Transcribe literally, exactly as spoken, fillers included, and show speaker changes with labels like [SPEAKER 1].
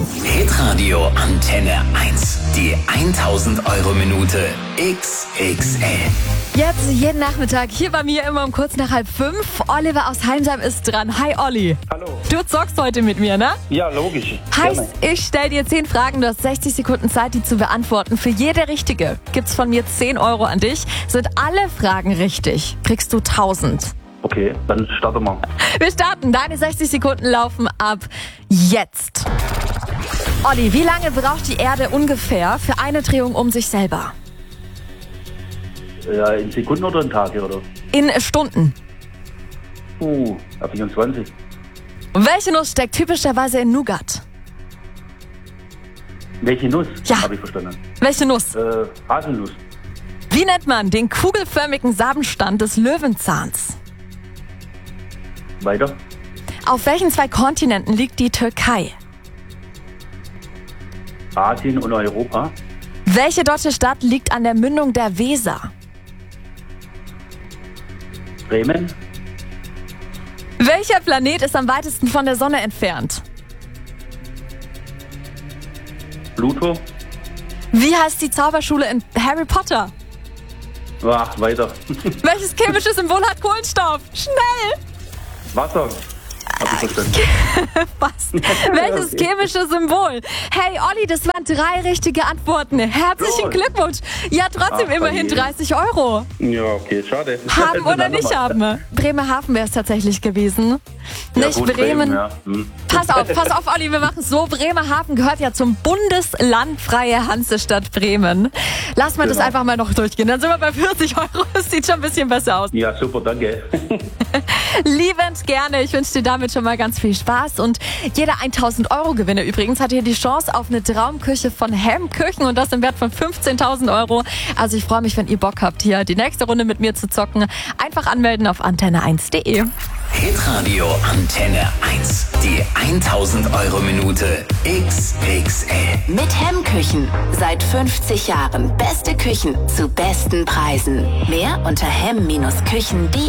[SPEAKER 1] Hitradio Antenne eins. Die tausend Euro Minute X X L.
[SPEAKER 2] Jetzt jeden Nachmittag hier bei mir immer um kurz nach halb fünf. Oliver aus Heimsheim ist dran. Hi Olli.
[SPEAKER 3] Hallo.
[SPEAKER 2] Du zockst heute mit mir, ne?
[SPEAKER 3] Ja, logisch.
[SPEAKER 2] Heißt, ich stell dir zehn Fragen, du hast sechzig Sekunden Zeit, die zu beantworten. Für jede richtige gibt's von mir zehn Euro an dich. Sind alle Fragen richtig, kriegst du tausend.
[SPEAKER 3] Okay, dann starten wir.
[SPEAKER 2] Wir starten. Deine sechzig Sekunden laufen ab jetzt. Olli, wie lange braucht die Erde ungefähr für eine Drehung um sich selber?
[SPEAKER 3] Ja, in Sekunden oder in Tage, oder?
[SPEAKER 2] In Stunden.
[SPEAKER 3] Uh, vierundzwanzig.
[SPEAKER 2] Welche Nuss steckt typischerweise in Nougat?
[SPEAKER 3] Welche Nuss?
[SPEAKER 2] Ja.
[SPEAKER 3] Habe ich verstanden.
[SPEAKER 2] Welche Nuss?
[SPEAKER 3] Äh, Haselnuss.
[SPEAKER 2] Wie nennt man den kugelförmigen Samenstand des Löwenzahns?
[SPEAKER 3] Weiter.
[SPEAKER 2] Auf welchen zwei Kontinenten liegt die Türkei?
[SPEAKER 3] Asien und Europa.
[SPEAKER 2] Welche deutsche Stadt liegt an der Mündung der Weser?
[SPEAKER 3] Bremen.
[SPEAKER 2] Welcher Planet ist am weitesten von der Sonne entfernt?
[SPEAKER 3] Pluto.
[SPEAKER 2] Wie heißt die Zauberschule in Harry Potter?
[SPEAKER 3] Ach, weiter.
[SPEAKER 2] Welches chemische Symbol hat Kohlenstoff? Schnell!
[SPEAKER 3] Wasser. Habe ich verstanden.
[SPEAKER 2] Was? Welches
[SPEAKER 3] Okay.
[SPEAKER 2] chemische Symbol? Hey Olli, das waren drei richtige Antworten. Herzlichen
[SPEAKER 3] Cool.
[SPEAKER 2] Glückwunsch. Ja, trotzdem
[SPEAKER 3] Ach,
[SPEAKER 2] immerhin
[SPEAKER 3] je.
[SPEAKER 2] dreißig Euro.
[SPEAKER 3] Ja, okay, schade.
[SPEAKER 2] Haben oder
[SPEAKER 3] Dann
[SPEAKER 2] nicht
[SPEAKER 3] nochmal.
[SPEAKER 2] haben? Bremerhaven wäre es tatsächlich gewesen.
[SPEAKER 3] Ja,
[SPEAKER 2] Nicht
[SPEAKER 3] gut,
[SPEAKER 2] Bremen.
[SPEAKER 3] ja. Hm.
[SPEAKER 2] Pass auf, pass auf, Olli, wir machen es so. Bremerhaven gehört ja zum Bundesland Freie Hansestadt Bremen. Lass mal das
[SPEAKER 3] Genau.
[SPEAKER 2] einfach mal noch durchgehen. Dann sind wir bei vierzig Euro. Das sieht schon ein bisschen besser aus.
[SPEAKER 3] Ja, super, danke.
[SPEAKER 2] Liebend gerne. Ich wünsche dir damit schon mal ganz viel Spaß. Und jeder tausend Euro Gewinner übrigens hat hier die Chance auf eine Traumküche von Helmküchen und das im Wert von fünfzehntausend Euro. Also ich freue mich, wenn ihr Bock habt, hier die nächste Runde mit mir zu zocken. Einfach anmelden auf antenne eins punkt de.
[SPEAKER 1] Hitradio Antenne eins. Die tausend Euro Minute X X L.
[SPEAKER 4] Mit Hemmküchen. Seit fünfzig Jahren beste Küchen zu besten Preisen. Mehr unter hemm Bindestrich küchen punkt de.